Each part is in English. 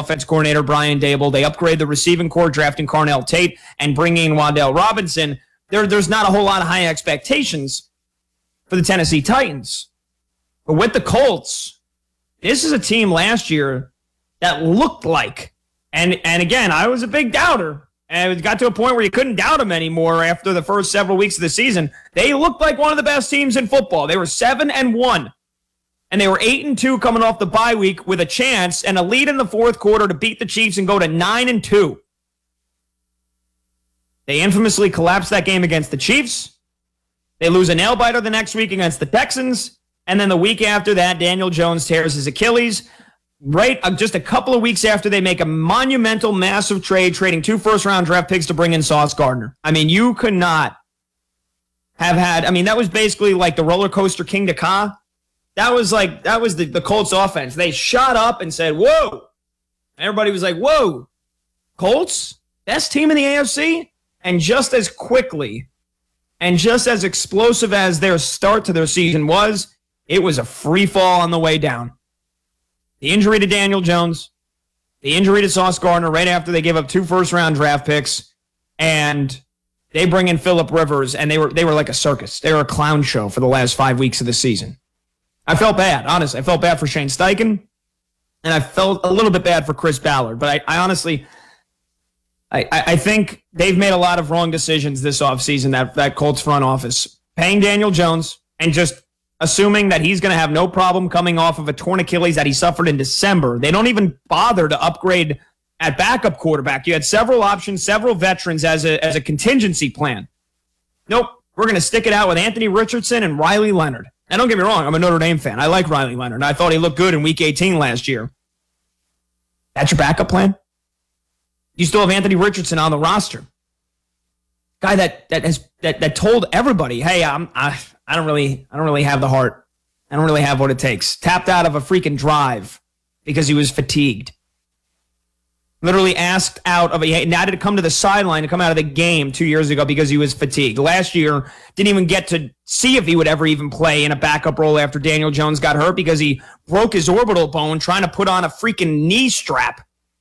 offense coordinator, Brian Dable. They upgrade the receiving core, drafting Carnell Tate and bringing in Wan'Dale Robinson. There's not a whole lot of high expectations for the Tennessee Titans. But with the Colts, this is a team last year that looked like, and again, I was a big doubter, and it got to a point where you couldn't doubt them anymore after the first several weeks of the season. They looked like one of the best teams in football. They were 7-1, and they were 8-2 coming off the bye week with a chance and a lead in the fourth quarter to beat the Chiefs and go to 9-2. They infamously collapsed that game against the Chiefs. They lose a nail-biter the next week against the Texans. And then the week after that, Daniel Jones tears his Achilles. Right, just a couple of weeks after they make a monumental, massive trade, trading 2 first-round draft picks to bring in Sauce Gardner. I mean, you could not have had, that was basically like the roller coaster king to Ka. That was the Colts offense. They shot up and said, whoa. Everybody was like, whoa, Colts? Best team in the AFC? And just as quickly and just as explosive as their start to their season was, it was a free fall on the way down. The injury to Daniel Jones, the injury to Sauce Gardner right after they gave up 2 first-round draft picks, and they bring in Phillip Rivers, and they were like a circus. They were a clown show for the last 5 weeks of the season. I felt bad, honestly. I felt bad for Shane Steichen, and I felt a little bit bad for Chris Ballard. But I honestly, I think they've made a lot of wrong decisions this offseason, that Colts front office. Paying Daniel Jones and just assuming that he's going to have no problem coming off of a torn Achilles that he suffered in December. They don't even bother to upgrade at backup quarterback. You had several options, several veterans as a contingency plan. Nope, we're going to stick it out with Anthony Richardson and Riley Leonard. Now, don't get me wrong, I'm a Notre Dame fan. I like Riley Leonard. I thought he looked good in Week 18 last year. That's your backup plan? You still have Anthony Richardson on the roster. Guy that told everybody, hey, I don't really have the heart. I don't really have what it takes. Tapped out of a freaking drive because he was fatigued. Literally asked out of he had to come to the sideline to come out of the game 2 years ago because he was fatigued. Last year, didn't even get to see if he would ever even play in a backup role after Daniel Jones got hurt because he broke his orbital bone trying to put on a freaking knee strap.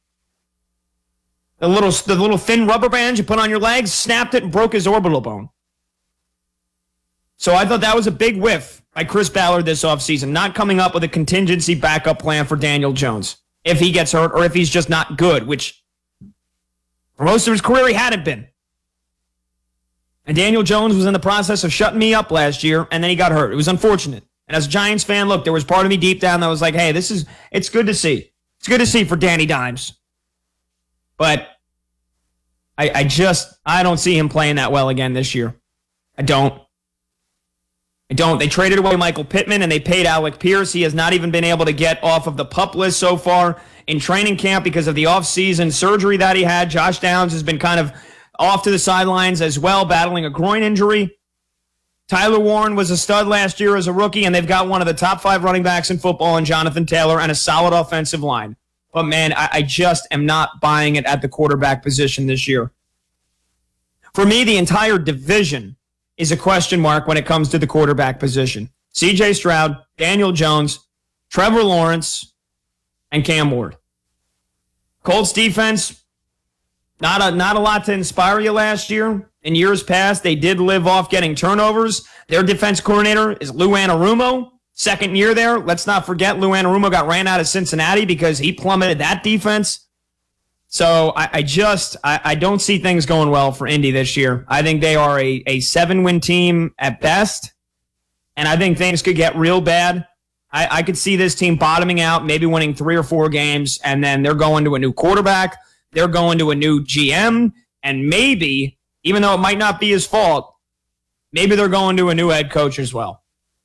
The little thin rubber band you put on your legs, snapped it and broke his orbital bone. So I thought that was a big whiff by Chris Ballard this offseason, not coming up with a contingency backup plan for Daniel Jones if he gets hurt or if he's just not good, which for most of his career he hadn't been. And Daniel Jones was in the process of shutting me up last year, and then he got hurt. It was unfortunate. And as a Giants fan, look, there was part of me deep down that was like, hey, it's good to see. It's good to see for Danny Dimes. But I don't see him playing that well again this year. I don't. They traded away Michael Pittman and they paid Alec Pierce. He has not even been able to get off of the PUP list so far in training camp because of the offseason surgery that he had. Josh Downs has been kind of off to the sidelines as well, battling a groin injury. Tyler Warren was a stud last year as a rookie, and they've got one of the top 5 running backs in football in Jonathan Taylor and a solid offensive line. But, man, I just am not buying it at the quarterback position this year. For me, the entire division is a question mark when it comes to the quarterback position. C.J. Stroud, Daniel Jones, Trevor Lawrence, and Cam Ward. Colts defense, not a lot to inspire you last year. In years past, they did live off getting turnovers. Their defense coordinator is Lou Anarumo. Second year there. Let's not forget Lou Anarumo got ran out of Cincinnati because he plummeted that defense. So I don't see things going well for Indy this year. I think they are a 7-win team at best, and I think things could get real bad. I could see this team bottoming out, maybe winning 3 or 4 games, and then they're going to a new quarterback, they're going to a new GM, and maybe, even though it might not be his fault, maybe they're going to a new head coach as well.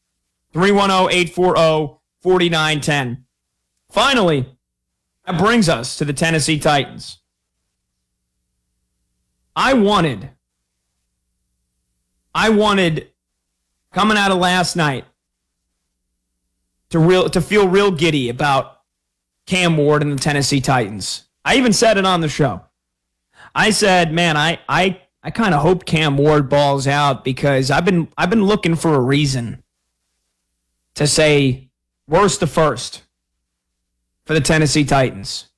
310-840-4910. Finally, that brings us to the Tennessee Titans. I wanted, coming out of last night, to feel real giddy about Cam Ward and the Tennessee Titans. I even said it on the show. I said, man, I kind of hope Cam Ward balls out because I've been looking for a reason to say worst to first for the Tennessee Titans.